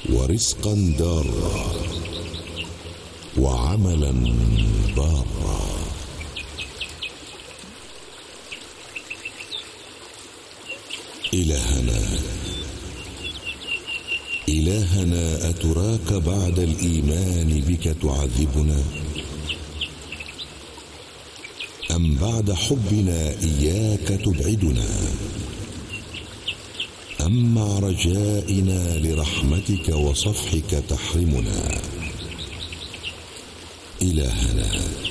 ورزقا دارا وعملا بارا. إلهنا أتراك بعد الإيمان بك تعذبنا؟ أم بعد حبنا إياك تبعدنا؟ أم مع رجائنا لرحمتك وصفحك تحرمنا؟ إلهنا